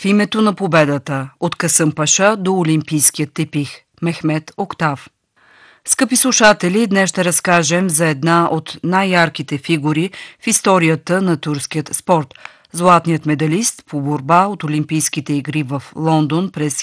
името на победата от Касъмпаша до олимпийския тепих – Мехмет Октав. Скъпи слушатели, днес ще разкажем за една от най-ярките фигури в историята на турският спорт – златният медалист по борба от Олимпийските игри в Лондон през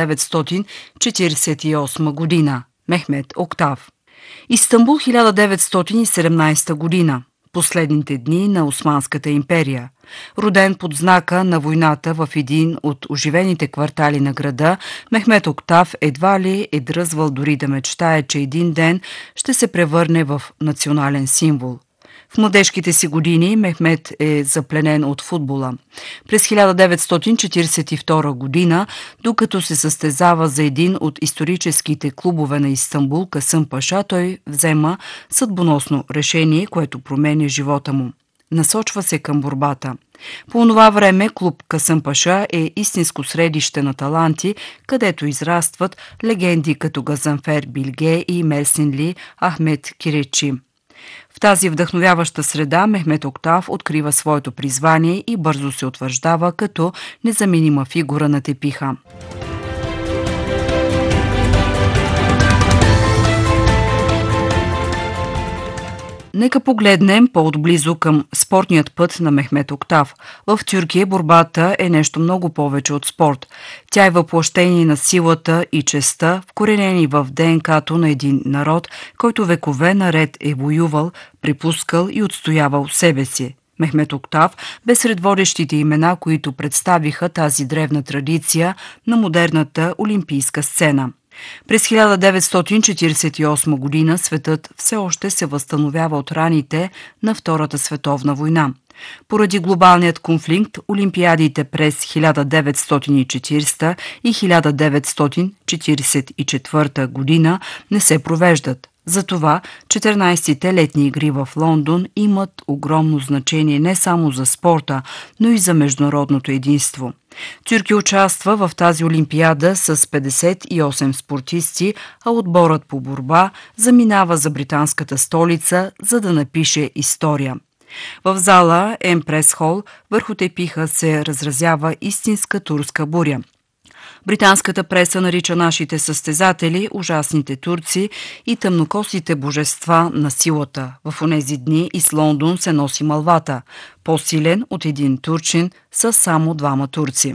1948 година – Мехмет Октав. Истанбул, 1917 година. Последните дни на Османската империя. Роден под знака на войната в един от оживените квартали на града, Мехмет Октав едва ли е дръзвал дори да мечтае, че един ден ще се превърне в национален символ. В младежките си години Мехмет е запленен от футбола. През 1942 година, докато се състезава за един от историческите клубове на Истанбул, Касъмпаша, той взема съдбоносно решение, което променя живота му. Насочва се към борбата. По това време клуб Касъмпаша е истинско средище на таланти, където израстват легенди като Газанфер Билге и Мерсинли Ахмед Киречи. В тази вдъхновяваща среда Мехмет Октав открива своето призвание и бързо се утвърждава като незаменима фигура на тепиха. Нека погледнем по-отблизо към спортният път на Мехмет Октав. В Тюркия борбата е нещо много повече от спорт. Тя е въплъщение на силата и честта, вкоренени в ДНК-то на един народ, който векове наред е воювал, припускал и отстоявал себе си. Мехмет Октав бе сред водещите имена, които представиха тази древна традиция на модерната олимпийска сцена. През 1948 година светът все още се възстановява от раните на Втората световна война. Поради глобалният конфликт, олимпиадите през 1940 и 1944 година не се провеждат. Затова 14-те летни игри в Лондон имат огромно значение не само за спорта, но и за международното единство. Тюркия участва в тази олимпиада с 58 спортисти, а отборът по борба заминава за британската столица, за да напише история. В зала Емпрес Хол върху тепиха се разразява истинска турска буря. Британската преса нарича нашите състезатели ужасните турци и тъмнокосите божества на силата. В онези дни из Лондон се носи мълвата. По-силен от един турчин са само двама турци.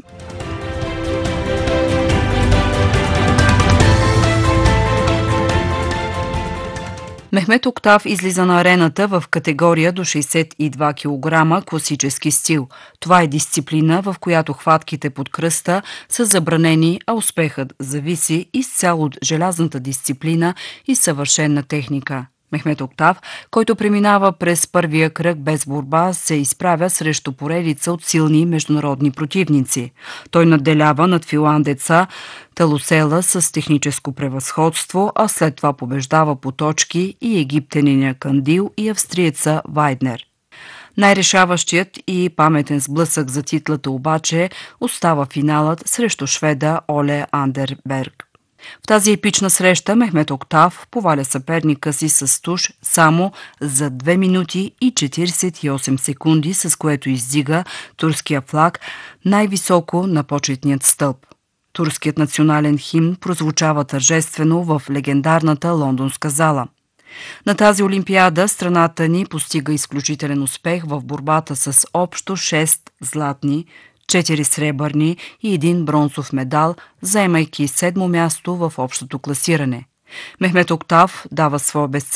Мехмет Октав излиза на арената в категория до 62 кг класически стил. Това е дисциплина, в която хватките под кръста са забранени, а успехът зависи изцяло от желязната дисциплина и съвършена техника. Мехмет Октав, който преминава през първия кръг без борба, се изправя срещу поредица от силни международни противници. Той надделява над финландеца Талусела с техническо превъзходство, а след това побеждава по точки и египтяниня Кандил и австриеца Вайднер. Най-решаващият и паметен сблъсък за титлата обаче остава финалът срещу шведа Оле Андерберг. В тази епична среща Мехмет Октав поваля съперника си с туш само за 2 минути и 48 секунди, с което издига турския флаг най-високо на почетният стълб. Турският национален химн прозвучава тържествено в легендарната лондонска зала. На тази олимпиада страната ни постига изключителен успех в борбата с общо 6 златни, 4 сребърни и 1 бронзов медал, заемайки 7-мо място в общото класиране. Мехмет Октав дава своя безценен